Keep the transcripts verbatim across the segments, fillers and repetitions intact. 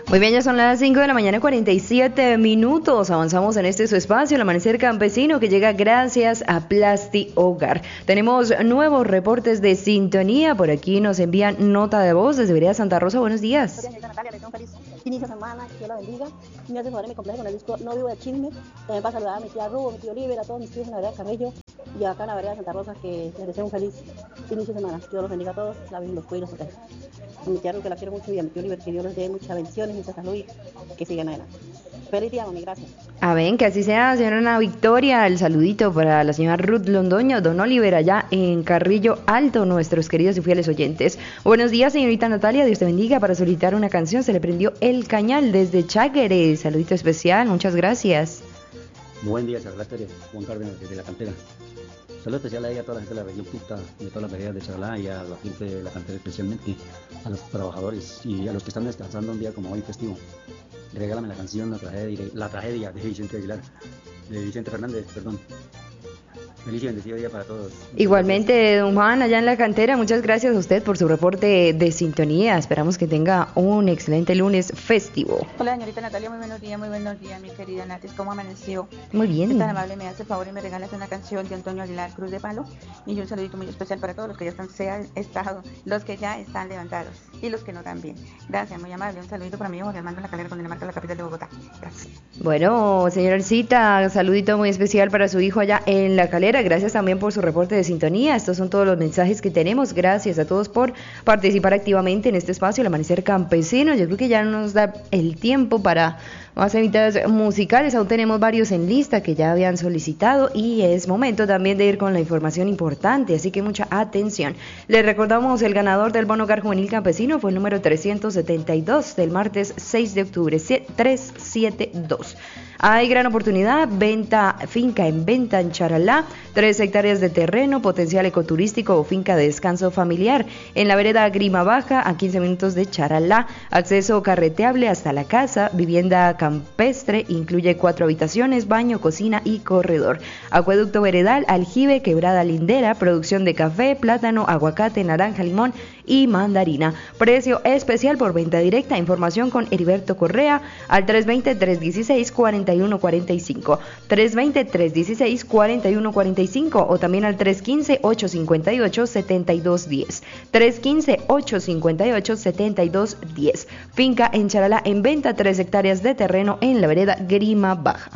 Muy bien, ya son las cinco de la mañana, cuarenta y siete minutos. Avanzamos en este su espacio, el Amanecer Campesino, que llega gracias a Plasti Hogar. Tenemos nuevos reportes de sintonía. Por aquí nos envían nota de voz desde Vereda Santa Rosa. Buenos días. Señorita Natalia, les deseo un feliz inicio de semana, que Dios la bendiga. Y me hace favor de mi complejo con el disco No Vivo de Chisme. También para saludar a mi tía Rubo, a mi tío Oliver, a todos mis tíos en la Vereda Carrillo y acá en la Vereda Santa Rosa, que les deseo un feliz inicio de semana. Dios los bendiga a todos, la Virgen los cuide y los proteja. A mi tía Rubo, que la quiero mucho, y a mi tío Oliver, que Dios les dé muchas bendiciones, mucha salud y que sigan adelante. Feliz día, mami, gracias. Amén, que así sea, señora Ana Victoria. El saludito para la señora Ruth Londoño, don Oliver, allá en Carrillo Alto, nuestros queridos y fieles oyentes. Buenos días, señorita Natalia, Dios te bendiga. Para solicitar una canción se le prendió el cañal desde Cháguere. Saludito especial, muchas gracias. Buen día, Charalá, Juan Cárdenas, desde la cantera. Saludo especial a ella, a toda la gente de la región Tuta, de todas las veredas de Charalá, y a la gente de la cantera, especialmente a los trabajadores y a los que están descansando un día como hoy festivo. Regálame la canción La Tragedia, la tragedia de Vicente Aguilar, de Vicente Fernández, perdón. Feliz y bendecido día para todos. Igualmente, don Juan, allá en la cantera, muchas gracias a usted por su reporte de sintonía. Esperamos que tenga un excelente lunes festivo. Hola, señorita Natalia, muy buenos días, muy buenos días, mi querida Natis. ¿Cómo amaneció? Muy bien. Si tan amable me hace el favor y me regalas una canción de Antonio Aguilar, Cruz de Palo. Y un saludito muy especial para todos los que ya están, sean estado, los que ya están levantados y los que no también. Gracias, muy amable. Un saludito para mi hijo Jorge Armando La Calera, con Dinamarca, la capital de Bogotá. Gracias. Bueno, señora Cita, saludito muy especial para su hijo allá en La Calera. Gracias también por su reporte de sintonía. Estos son todos los mensajes que tenemos. Gracias a todos por participar activamente en este espacio, el Amanecer Campesino. Yo creo que ya nos da el tiempo para más invitados musicales. Aún tenemos varios en lista que ya habían solicitado y es momento también de ir con la información importante, así que mucha atención. Les recordamos, el ganador del bono hogar juvenil campesino fue el número trescientos setenta y dos del martes seis de octubre, trescientos setenta y dos. Hay gran oportunidad, venta, finca en venta en Charalá, tres hectáreas de terreno, potencial ecoturístico o finca de descanso familiar en la vereda Grima Baja, a quince minutos de Charalá, acceso carreteable hasta la casa, vivienda campestre, incluye cuatro habitaciones, baño, cocina y corredor, acueducto veredal, aljibe, quebrada lindera, producción de café, plátano, aguacate, naranja, limón y mandarina. Precio especial por venta directa. Información con Heriberto Correa al tres dos cero, tres uno seis, cuatro uno cuatro cinco, tres dos cero, tres uno seis, cuatro uno cuatro cinco o también al tres uno cinco, ocho cinco ocho, siete dos uno cero, tres uno cinco, ocho cinco ocho, siete dos uno cero. Finca en Charalá en venta, tres hectáreas de terreno en la vereda Grima Baja.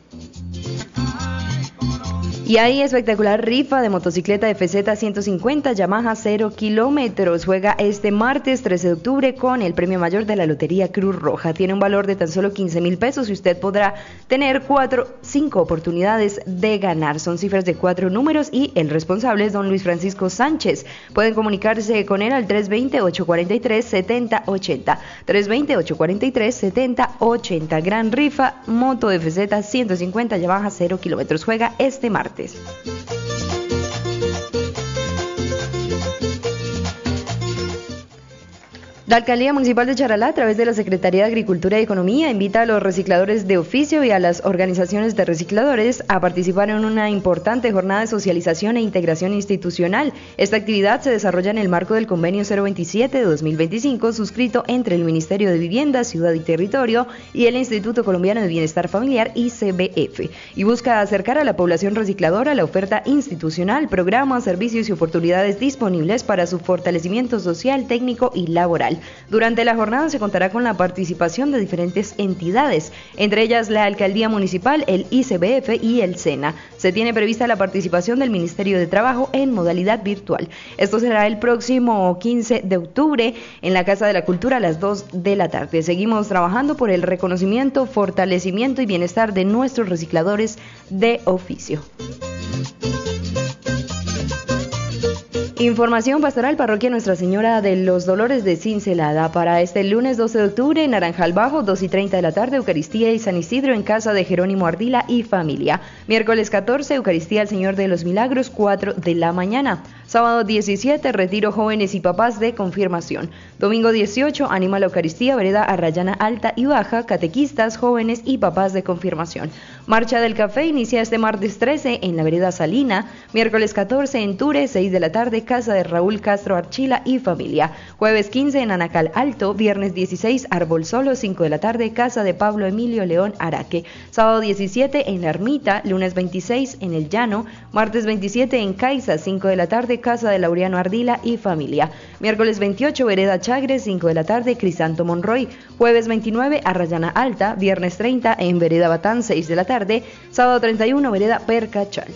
Y hay espectacular rifa de motocicleta F Z ciento cincuenta Yamaha cero kilómetros. Juega este martes trece de octubre con el premio mayor de la Lotería Cruz Roja. Tiene un valor de tan solo quince mil pesos y usted podrá tener cuatro, cinco oportunidades de ganar. Son cifras de cuatro números y el responsable es don Luis Francisco Sánchez. Pueden comunicarse con él al tres dos cero, ocho cuatro tres, siete cero ocho cero. tres dos cero, ocho cuatro tres, siete cero ocho cero. Gran rifa, moto F Z ciento cincuenta Yamaha cero kilómetros. Juega este martes. La Alcaldía Municipal de Charalá, a través de la Secretaría de Agricultura y Economía, invita a los recicladores de oficio y a las organizaciones de recicladores a participar en una importante jornada de socialización e integración institucional. Esta actividad se desarrolla en el marco del Convenio cero veintisiete de dos mil veinticinco, suscrito entre el Ministerio de Vivienda, Ciudad y Territorio y el Instituto Colombiano de Bienestar Familiar, I C B F, y busca acercar a la población recicladora la oferta institucional, programas, servicios y oportunidades disponibles para su fortalecimiento social, técnico y laboral. Durante la jornada se contará con la participación de diferentes entidades, entre ellas la Alcaldía Municipal, el I C B F y el SENA. Se tiene prevista la participación del Ministerio de Trabajo en modalidad virtual. Esto será el próximo quince de octubre en la Casa de la Cultura a las dos de la tarde. Seguimos trabajando por el reconocimiento, fortalecimiento y bienestar de nuestros recicladores de oficio. Información pastoral, parroquia Nuestra Señora de los Dolores de Cincelada. Para este lunes doce de octubre, en Naranjal Bajo, dos y treinta de la tarde, Eucaristía y San Isidro en casa de Jerónimo Ardila y familia. Miércoles catorce, Eucaristía al Señor de los Milagros, cuatro de la mañana. Sábado diecisiete, retiro jóvenes y papás de confirmación. Domingo dieciocho, anima la Eucaristía, vereda Arrayana Alta y Baja, catequistas, jóvenes y papás de confirmación. Marcha del Café inicia este martes trece en la vereda Salina, miércoles catorce en Ture, seis de la tarde, casa de Raúl Castro Archila y familia. Jueves quince en Anacal Alto, viernes dieciséis, Árbol Solo, cinco de la tarde, casa de Pablo Emilio León Araque. Sábado diecisiete en La Ermita, lunes veintiséis en El Llano, martes veintisiete en Caiza, cinco de la tarde, casa de Laureano Ardila y familia. Miércoles veintiocho, vereda Chagres, cinco de la tarde, Crisanto Monroy. Jueves veintinueve, Arrayana Alta, viernes treinta en vereda Batán, seis de la tarde, sábado treinta y uno, vereda Percachal.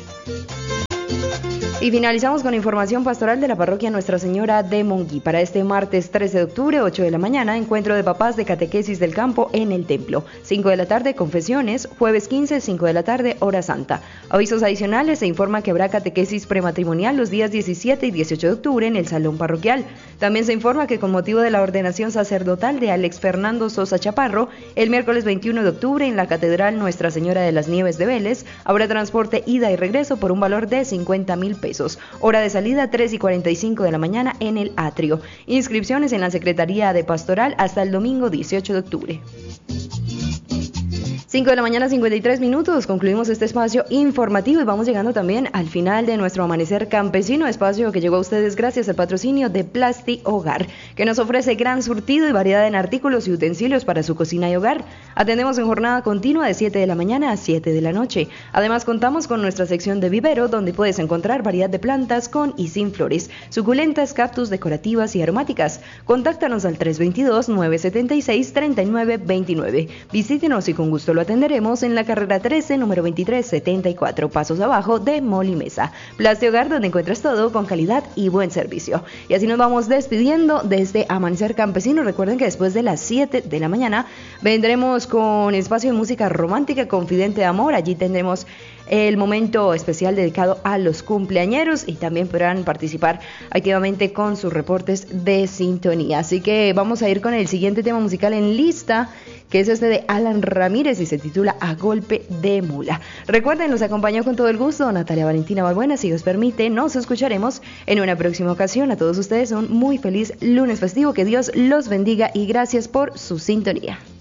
Y finalizamos con información pastoral de la parroquia Nuestra Señora de Monguí. Para este martes trece de octubre, ocho de la mañana, encuentro de papás de catequesis del campo en el templo. cinco de la tarde, confesiones. Jueves quince, cinco de la tarde, hora santa. Avisos adicionales, se informa que habrá catequesis prematrimonial los días diecisiete y dieciocho de octubre en el salón parroquial. También se informa que con motivo de la ordenación sacerdotal de Alex Fernando Sosa Chaparro, el miércoles veintiuno de octubre en la Catedral Nuestra Señora de las Nieves de Vélez, habrá transporte ida y regreso por un valor de cincuenta mil pesos. Hora de salida tres y cuarenta y cinco de la mañana en el atrio. Inscripciones en la Secretaría de Pastoral hasta el domingo dieciocho de octubre. cinco de la mañana, cincuenta y tres minutos, concluimos este espacio informativo y vamos llegando también al final de nuestro Amanecer Campesino, espacio que llegó a ustedes gracias al patrocinio de Plasti Hogar, que nos ofrece gran surtido y variedad en artículos y utensilios para su cocina y hogar. Atendemos en jornada continua de siete de la mañana a siete de la noche. Además, contamos con nuestra sección de vivero, donde puedes encontrar variedad de plantas con y sin flores, suculentas, cactus, decorativas y aromáticas. Contáctanos al tres dos dos, nueve siete seis, tres nueve dos nueve. Visítenos y con gusto lo atenderemos en la carrera trece, número veintitrés setenta y cuatro, pasos abajo de Moli Mesa. Plasti Hogar, donde encuentras todo con calidad y buen servicio. Y así nos vamos despidiendo de este Amanecer Campesino. Recuerden que después de las siete de la mañana vendremos con espacio de música romántica, Confidente de Amor. Allí tendremos el momento especial dedicado a los cumpleañeros y también podrán participar activamente con sus reportes de sintonía. Así que vamos a ir con el siguiente tema musical en lista, que es este de Alan Ramírez y se titula A Golpe de Mula. Recuerden, los acompañó con todo el gusto Natalia Valentina Balbuena. Si Dios permite, nos escucharemos en una próxima ocasión. A todos ustedes un muy feliz lunes festivo, que Dios los bendiga y gracias por su sintonía.